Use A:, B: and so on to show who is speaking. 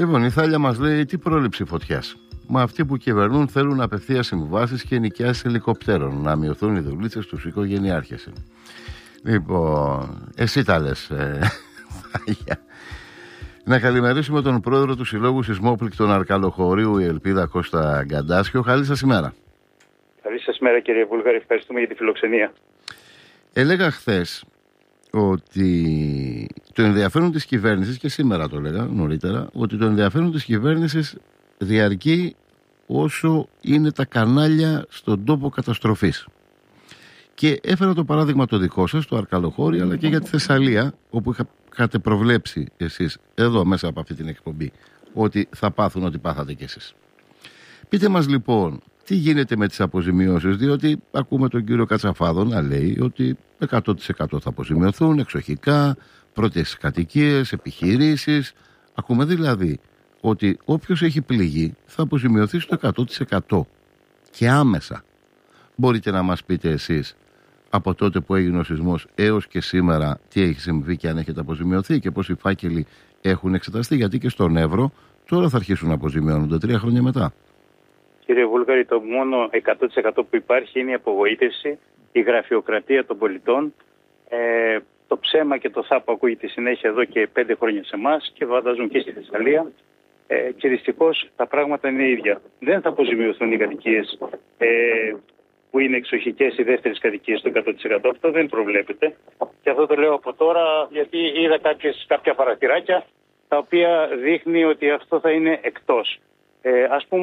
A: Λοιπόν, η Θάλια μας λέει τι πρόληψη φωτιάς. Μα αυτοί που κυβερνούν θέλουν απευθείας συμβάσεις και νοικιάσεις ελικοπτέρων, να μειωθούν οι δουλίτσες στους οικογενειάρχες. Λοιπόν, εσύ τα λες, Θάλια. Να καλημερίσουμε τον πρόεδρο του Συλλόγου Σεισμόπληκτων Αρκαλοχωρίου, η Ελπίδα Κώστα Γκαντάσιο. Καλή σας ημέρα.
B: Καλή σας ημέρα, κύριε Βούλγαρη. Ευχαριστούμε για τη φιλοξενία.
A: Έλεγα χθες ότι το ενδιαφέρον της κυβέρνησης, και σήμερα το έλεγα νωρίτερα, ότι το ενδιαφέρον της κυβέρνησης διαρκεί όσο είναι τα κανάλια στον τόπο καταστροφής. Και έφερα το παράδειγμα το δικό σας, το Αρκαλοχώρι, αλλά και για τη Θεσσαλία, όπου είχατε προβλέψει εσείς εδώ μέσα από αυτή την εκπομπή ότι θα πάθουν ό,τι πάθατε κι εσείς. Πείτε μας λοιπόν τι γίνεται με τις αποζημιώσεις, διότι ακούμε τον κύριο Κατσαφάδο να λέει ότι 100% θα αποζημιωθούν εξοχικά, πρώτες κατοικίες, επιχειρήσεις. Ακούμε δηλαδή ότι όποιος έχει πληγεί θα αποζημιωθεί στο 100% και άμεσα. Μπορείτε να μας πείτε εσείς από τότε που έγινε ο σεισμός έως και σήμερα τι έχει συμβεί και αν έχετε αποζημιωθεί και πώς οι φάκελοι έχουν εξεταστεί, γιατί και στον Εύρο τώρα θα αρχίσουν να αποζημιώνονται 3 χρόνια μετά.
B: Κύριε Βούλγαρη, το μόνο 100% που υπάρχει είναι η απογοήτευση, η γραφειοκρατία των πολιτών, το ψέμα και το θάπο ακούγεται συνέχεια εδώ και 5 χρόνια σε εμάς και φαντάζουν και στη Θεσσαλία. Και δυστυχώς τα πράγματα είναι ίδια. Δεν θα αποζημιωθούν οι κατοικίες που είναι εξοχικές, οι δεύτερες κατοικίες στο 100%. Αυτό δεν προβλέπεται. Και αυτό το λέω από τώρα, γιατί είδα κάποια παρατηράκια τα οποία δείχνει ότι αυτό θα είναι εκτός. Ας πούμε